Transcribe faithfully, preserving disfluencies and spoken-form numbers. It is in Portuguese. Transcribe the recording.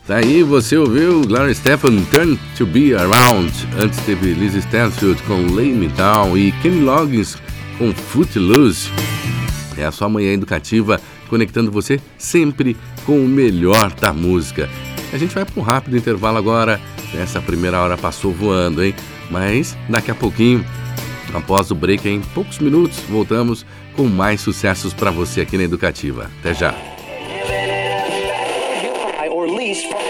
Tá aí, você ouviu Gloria Estefan, Turn to Be Around. Antes teve Liz Stansfield com Lay Me Down e Kenny Loggins com Footloose. É a sua manhã educativa, conectando você sempre com o melhor da música. A gente vai para um rápido intervalo agora. Essa primeira hora passou voando, hein? Mas daqui a pouquinho, após o break, em poucos minutos, voltamos com mais sucessos para você aqui na Educativa. Até já!